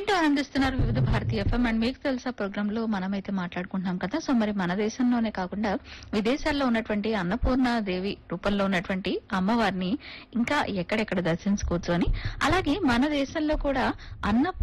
వింటూ ఆనందిస్తున్నారు వివిధ భారతీయ ఎఫ్ఎం. అండ్ మీకు తెలుసా ప్రోగ్రామ్ లో మనమైతే మాట్లాడుకుంటున్నాం కదా. సో మరి మన దేశంలోనే కాకుండా విదేశాల్లో ఉన్నటువంటి అన్నపూర్ణ దేవి రూపంలో ఉన్నటువంటి అమ్మవారిని ఇంకా ఎక్కడెక్కడ దర్శించుకోవచ్చు అని, అలాగే మన దేశంలో కూడా